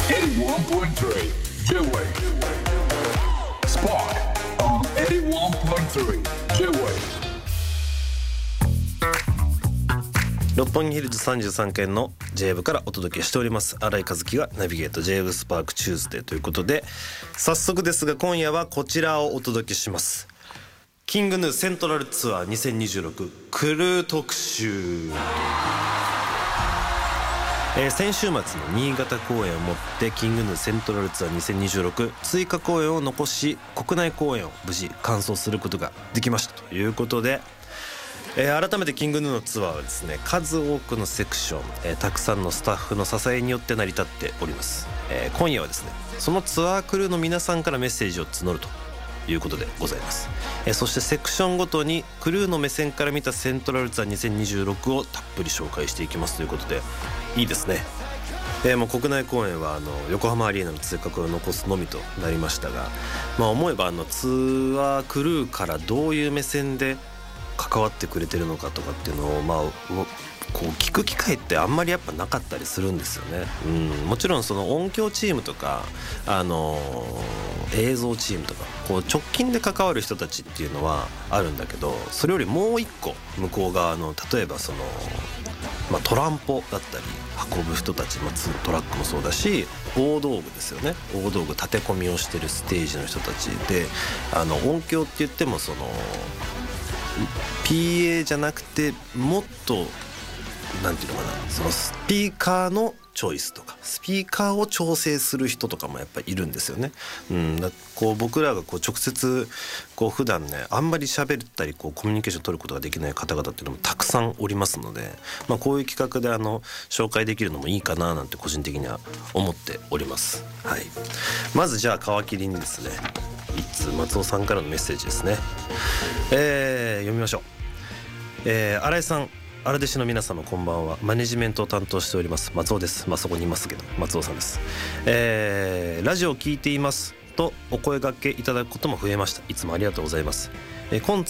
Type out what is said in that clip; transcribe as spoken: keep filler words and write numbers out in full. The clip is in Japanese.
eighty-one point three J-Wave Spark on eighty-one point three J-Wave 六本木ヒルズさんじゅうさんけんの J 部からお届けしております新井和樹がナビゲート J 部スパークチューズデーということで、早速ですが今夜はこちらをお届けします。キングヌーセントラルツアーにせんにじゅうろくクルー特集、えー、先週末の新潟公演をもってキングヌーセントラルツアーにせんにじゅうろく追加公演を残し、国内公演を無事完走することができましたということで、えー、改めてキングヌーのツアーはですね、数多くのセクション、えー、たくさんのスタッフの支えによって成り立っております。えー、今夜はですね、そのツアークルーの皆さんからメッセージを募るということでございます。えー、そしてセクションごとにクルーの目線から見たセントラルツアーにせんにじゅうろくをたっぷり紹介していきますということで、いいですね。えー、もう国内公演はあの横浜アリーナの追加公演を残すのみとなりましたが、まあ、思えばあのツアークルーからどういう目線で関わってくれてるのかとかっていうのを、まあ、こう聞く機会ってあんまりやっぱなかったりするんですよね。うん、もちろんその音響チームとか、あのー、映像チームとかこう直近で関わる人たちっていうのはあるんだけど、それよりもう一個向こう側の例えばその、まあ、トランポだったり運ぶ人たち、まあ、トラックもそうだし大道具ですよね。大道具立て込みをしてるステージの人たちで、あの音響って言ってもそのピーエー じゃなくてもっとなんていうのかな、そのスピーカーのチョイスとかスピーカーを調整する人とかもやっぱりいるんですよね。うん、だこう僕らがこう直接こう普段ねあんまり喋ったりこうコミュニケーション取ることができない方々っていうのもたくさんおりますので、まあ、こういう企画であの紹介できるのもいいかななんて個人的には思っております。はい、まずじゃあ皮切りにですね、一通松尾さんからのメッセージですね。えー、読みましょう。えー、新井さん、荒弟子の皆様こんばんは。マネジメントを担当しております松尾です。まあそこにいますけど松尾さんです。えー、ラジオを聞いていますとお声掛けいただくことも増えました。いつもありがとうございます。えー、今